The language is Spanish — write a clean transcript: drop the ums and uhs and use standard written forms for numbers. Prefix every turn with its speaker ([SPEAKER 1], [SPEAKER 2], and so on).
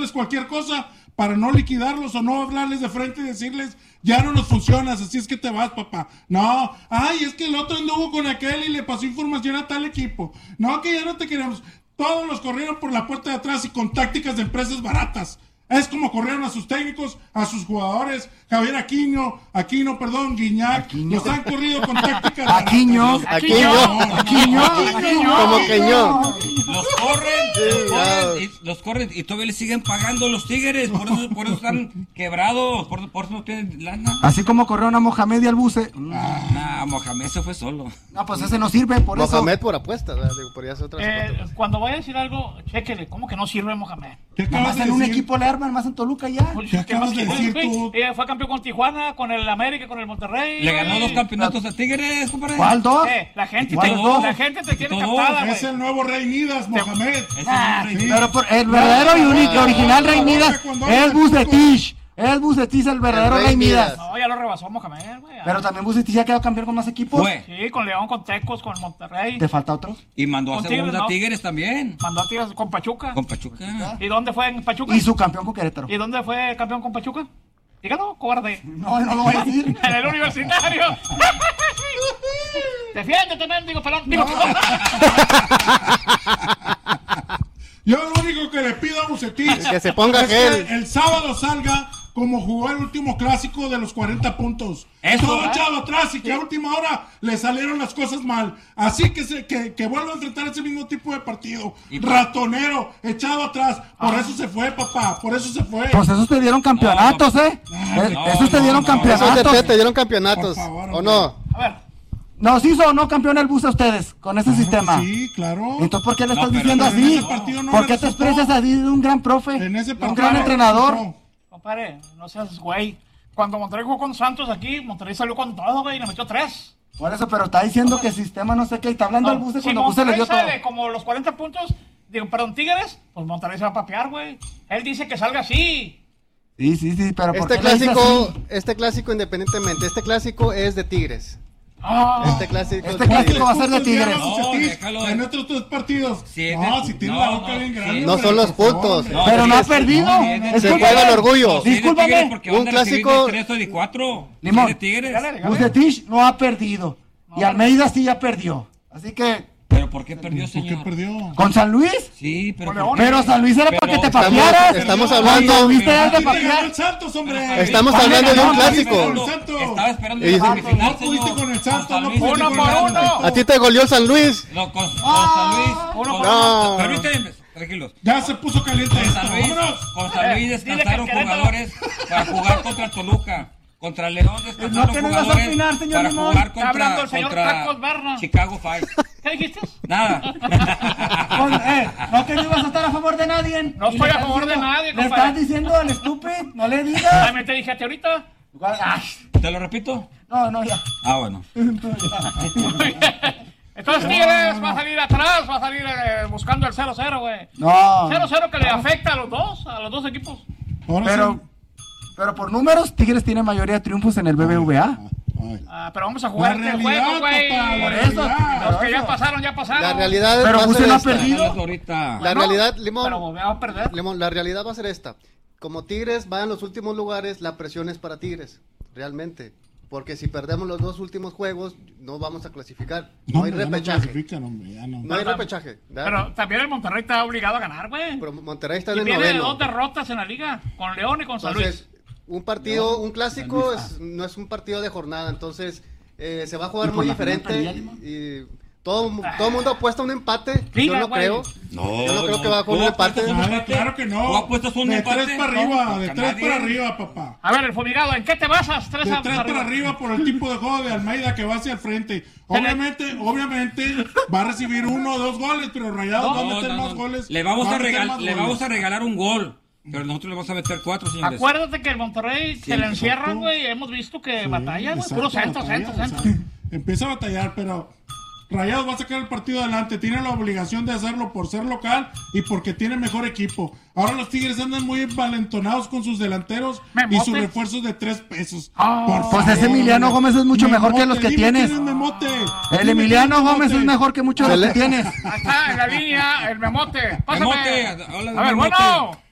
[SPEAKER 1] diciéndoles cualquier cosa para no liquidarlos o no hablarles de frente y decirles, ya no nos funcionas, así es que te vas, papá. No, ay, es que el otro anduvo con aquel y le pasó información a tal equipo. No, que ya no te queremos. Todos los corrieron por la puerta de atrás y con tácticas de empresas baratas. Es como corrieron a sus técnicos, a sus jugadores, Javier Aquino, Guiñac, los han corrido con tácticas
[SPEAKER 2] Aquino,
[SPEAKER 3] como Queñó.
[SPEAKER 4] Los corren y todavía le siguen pagando los Tigres, por eso están quebrados, por eso no tienen lana.
[SPEAKER 2] Así como corrieron a Mohamed y al Buce.
[SPEAKER 4] Mohamed se fue solo.
[SPEAKER 2] No, pues ese no sirve, por eso.
[SPEAKER 3] Mohamed por apuestas, digo, por eso otras cosas.
[SPEAKER 5] Cuando vaya a decir algo, chéquele, ¿cómo que no sirve Mohamed?
[SPEAKER 2] Más en un equipo le arman, más en Toluca ya.
[SPEAKER 1] ¿Qué acabas de decir tú?
[SPEAKER 5] Fue campeón con Tijuana, con el América, con el Monterrey.
[SPEAKER 4] Le ganó 2 campeonatos a Tigres, compadre.
[SPEAKER 2] ¿Cuál 2?
[SPEAKER 5] La gente te tiene
[SPEAKER 4] Todo.
[SPEAKER 5] captada, güey.
[SPEAKER 1] Es el nuevo Rey Midas, Mohamed.
[SPEAKER 2] Pero el verdadero y único, original Rey Midas es Bucetich. Es Bucetich el verdadero Rey Midas.
[SPEAKER 5] No, ya lo rebasó Mohamed, güey.
[SPEAKER 2] Pero también Bucetich ya quedó campeón con más equipos.
[SPEAKER 5] Sí, con León, con Tecos, con Monterrey.
[SPEAKER 2] ¿Te falta otro?
[SPEAKER 4] Y mandó a
[SPEAKER 5] Con
[SPEAKER 4] segunda
[SPEAKER 5] Tigres, ¿no?
[SPEAKER 4] Tigres también.
[SPEAKER 5] Mandó a Tigres con Pachuca.
[SPEAKER 4] Con Pachuca.
[SPEAKER 5] ¿Y dónde fue en Pachuca?
[SPEAKER 2] Y su campeón con Querétaro.
[SPEAKER 5] ¿Y dónde fue campeón con Pachuca? Dígalo, cobarde.
[SPEAKER 2] No lo voy a decir.
[SPEAKER 5] En el Universitario. Defiéndete, mendigo pelón.
[SPEAKER 1] Yo lo único que le pido a Bucetich
[SPEAKER 3] que se ponga
[SPEAKER 1] es
[SPEAKER 3] gel.
[SPEAKER 1] que el sábado salga como jugó el último clásico de los 40 puntos. Todo echado atrás y que a última hora le salieron las cosas mal. Así que vuelva a enfrentar ese mismo tipo de partido. Ratonero, echado atrás. Por eso se fue, papá. Por eso se fue.
[SPEAKER 2] Pues esos te dieron campeonatos, esos te dieron campeonatos.
[SPEAKER 3] Esos te dieron campeonatos.
[SPEAKER 1] Favor,
[SPEAKER 3] ¿o no?
[SPEAKER 5] A ver.
[SPEAKER 2] ¿Nos hizo o no campeón el Buce a ustedes con ese sistema?
[SPEAKER 1] Sí, claro.
[SPEAKER 2] Entonces, ¿por qué le estás
[SPEAKER 4] pero
[SPEAKER 2] diciendo
[SPEAKER 1] en
[SPEAKER 2] así?
[SPEAKER 1] ese partido no
[SPEAKER 2] ¿Por
[SPEAKER 1] me
[SPEAKER 2] qué te
[SPEAKER 1] resultó.
[SPEAKER 2] expresas así de un gran profe?
[SPEAKER 1] En ese
[SPEAKER 2] un
[SPEAKER 1] partido
[SPEAKER 2] gran
[SPEAKER 1] no me
[SPEAKER 2] entrenador.
[SPEAKER 1] resultó.
[SPEAKER 5] Compadre, no seas güey. Cuando Monterrey jugó con Santos aquí, Monterrey salió con todo, güey, y le metió 3.
[SPEAKER 2] Por eso, pero está diciendo que el sistema no sé qué. Y está hablando al Buce
[SPEAKER 5] Si
[SPEAKER 2] cuando Buce le dio todo.
[SPEAKER 5] sale como los 40 puntos, Tigres, pues Monterrey se va a papear, güey. Él dice que salga así.
[SPEAKER 2] Sí, pero ¿por qué le dice
[SPEAKER 3] Este clásico independientemente, este clásico es de Tigres. Este clásico
[SPEAKER 2] va a ser de Tigres.
[SPEAKER 4] No, déjalo.
[SPEAKER 1] En otros 3 partidos.
[SPEAKER 4] Sí,
[SPEAKER 1] Si tiene la boca bien grande.
[SPEAKER 3] No
[SPEAKER 1] hombre,
[SPEAKER 3] son los
[SPEAKER 1] por favor,
[SPEAKER 3] puntos.
[SPEAKER 1] hombre.
[SPEAKER 2] Pero no ha perdido.
[SPEAKER 3] Se juega el orgullo.
[SPEAKER 2] Discúlpame.
[SPEAKER 3] Un clásico-
[SPEAKER 4] 3 de 4.
[SPEAKER 2] Limón.
[SPEAKER 4] De Tigres.
[SPEAKER 2] Bucetich no ha perdido. Y Almeida sí ya perdió. Así que,
[SPEAKER 4] ¿Pero por qué perdió,
[SPEAKER 1] ¿Por qué
[SPEAKER 4] señor?
[SPEAKER 1] perdió?
[SPEAKER 2] ¿con San Luis?
[SPEAKER 4] Sí, pero...
[SPEAKER 5] Con León.
[SPEAKER 2] Pero San Luis era para que te papearas.
[SPEAKER 3] estamos
[SPEAKER 2] Con
[SPEAKER 3] hablando-
[SPEAKER 2] San Luis te das de
[SPEAKER 1] Te ganó
[SPEAKER 2] papear.
[SPEAKER 1] el Santos, hombre.
[SPEAKER 3] Estamos hablando de un clásico.
[SPEAKER 4] Estaba esperando
[SPEAKER 3] Y-
[SPEAKER 4] la semifinal,
[SPEAKER 1] No pudiste
[SPEAKER 4] señor.
[SPEAKER 1] con el Santos,
[SPEAKER 4] San
[SPEAKER 1] no
[SPEAKER 4] Luis,
[SPEAKER 1] pudiste
[SPEAKER 5] Uno
[SPEAKER 1] con
[SPEAKER 5] por
[SPEAKER 1] el
[SPEAKER 5] uno.
[SPEAKER 1] Santos.
[SPEAKER 3] A ti te goleó San Luis.
[SPEAKER 4] No, con San Luis.
[SPEAKER 3] No.
[SPEAKER 4] Permíteme, tranquilos.
[SPEAKER 1] Ya se puso caliente
[SPEAKER 4] Con
[SPEAKER 1] esto.
[SPEAKER 4] San Luis,
[SPEAKER 1] Vámonos.
[SPEAKER 4] con San Luis
[SPEAKER 5] Dile que
[SPEAKER 4] descansaron
[SPEAKER 5] Querétaro-
[SPEAKER 4] jugadores para jugar contra Toluca. Contra León descansaron
[SPEAKER 2] que no ibas a
[SPEAKER 4] jugadores
[SPEAKER 2] opinar, señor
[SPEAKER 4] para
[SPEAKER 2] Limón.
[SPEAKER 4] jugar
[SPEAKER 5] Está hablando el
[SPEAKER 4] contra,
[SPEAKER 5] señor Tacos Berna.
[SPEAKER 4] Chicago Fire.
[SPEAKER 5] ¿Qué dijiste?
[SPEAKER 4] Nada.
[SPEAKER 2] No que no ibas a estar a favor de nadie.
[SPEAKER 5] No estoy a favor de nadie,
[SPEAKER 2] Le
[SPEAKER 5] compadre.
[SPEAKER 2] estás diciendo al estúpido, no le
[SPEAKER 5] Ay,
[SPEAKER 2] digas.
[SPEAKER 5] me te dije a ti ahorita.
[SPEAKER 2] Ay,
[SPEAKER 4] ¿Te lo repito?
[SPEAKER 2] no, ya.
[SPEAKER 4] Ah, bueno.
[SPEAKER 5] Entonces Tigres va a salir atrás, va a salir buscando el 0-0, güey.
[SPEAKER 2] No.
[SPEAKER 5] 0-0 que le afecta a los dos equipos.
[SPEAKER 1] Ahora sí.
[SPEAKER 2] Pero por números, Tigres tiene mayoría de triunfos en el BBVA.
[SPEAKER 5] Pero vamos a jugar
[SPEAKER 1] La
[SPEAKER 5] este
[SPEAKER 1] realidad,
[SPEAKER 5] juego, güey.
[SPEAKER 1] papá, la
[SPEAKER 5] Por
[SPEAKER 1] realidad.
[SPEAKER 5] Los que ya pasaron, ya pasaron.
[SPEAKER 3] La realidad
[SPEAKER 2] Pero
[SPEAKER 3] va a
[SPEAKER 2] Buce
[SPEAKER 3] ser
[SPEAKER 2] no ha
[SPEAKER 3] esta.
[SPEAKER 2] perdido.
[SPEAKER 4] Háblalo ahorita.
[SPEAKER 3] La realidad, Limón,
[SPEAKER 5] Pero va a perder.
[SPEAKER 3] Limón, la realidad va a ser esta. Como Tigres va en los últimos lugares, la presión es para Tigres, realmente. Porque si perdemos los 2 últimos juegos, no vamos a clasificar. No hay
[SPEAKER 1] hombre, ya
[SPEAKER 3] repechaje.
[SPEAKER 1] clasifican, hombre, ya no.
[SPEAKER 3] No hay repechaje. ¿verdad?
[SPEAKER 5] Pero también el Monterrey está obligado a ganar, güey.
[SPEAKER 3] Pero Monterrey está
[SPEAKER 5] Y
[SPEAKER 3] en el
[SPEAKER 5] viene de 2
[SPEAKER 3] noveno.
[SPEAKER 5] derrotas en la liga, con León y con San Luis.
[SPEAKER 3] Entonces, un partido, un clásico no es un partido de jornada, entonces se va a jugar
[SPEAKER 2] ¿Y por
[SPEAKER 3] muy
[SPEAKER 2] la final
[SPEAKER 3] diferente
[SPEAKER 2] traía,
[SPEAKER 3] y todo el mundo apuesta un empate.
[SPEAKER 5] Liga,
[SPEAKER 3] Yo no
[SPEAKER 5] güey.
[SPEAKER 3] creo. Yo no creo que va a jugar un empate.
[SPEAKER 1] Claro que no.
[SPEAKER 4] ¿Tú apuestas un
[SPEAKER 1] de
[SPEAKER 4] empate?
[SPEAKER 1] 3 para arriba,
[SPEAKER 4] No,
[SPEAKER 1] de
[SPEAKER 4] a
[SPEAKER 1] 3
[SPEAKER 4] nadie.
[SPEAKER 1] para arriba, papá.
[SPEAKER 5] A ver, el fumigado, ¿en qué te basas?
[SPEAKER 1] De 3 para arriba por el tipo de juego de Almeida que va hacia el frente. Obviamente va a recibir 1 o 2 goles, pero Rayados va a meter más goles.
[SPEAKER 4] Le vamos
[SPEAKER 1] va
[SPEAKER 4] a
[SPEAKER 1] meter más goles.
[SPEAKER 4] regalar un gol. Pero nosotros le vamos a meter 4, señores.
[SPEAKER 5] Acuérdate que el Monterrey se le encierran,
[SPEAKER 1] exacto.
[SPEAKER 5] güey. Hemos visto que batalla, güey.
[SPEAKER 1] Exacto,
[SPEAKER 5] Puro centro,
[SPEAKER 1] batalla,
[SPEAKER 5] centro.
[SPEAKER 1] o sea, empieza a batallar, pero Rayados va a sacar el partido adelante. Tiene la obligación de hacerlo por ser local y porque tiene mejor equipo. Ahora los Tigres andan muy envalentonados con sus delanteros y sus refuerzos de 3 pesos.
[SPEAKER 2] Pues ese Emiliano Gómez es mucho mejor que los que
[SPEAKER 1] dime
[SPEAKER 2] tienes.
[SPEAKER 1] quién es Memote.
[SPEAKER 2] El
[SPEAKER 1] Dime
[SPEAKER 2] Emiliano
[SPEAKER 1] quién
[SPEAKER 2] Gómez es mejor que muchos de los que tienes.
[SPEAKER 5] Ahí está, en la línea, el memote. Pásame.
[SPEAKER 4] Memote, hola,
[SPEAKER 5] A ver,
[SPEAKER 4] Memote.
[SPEAKER 5] bueno.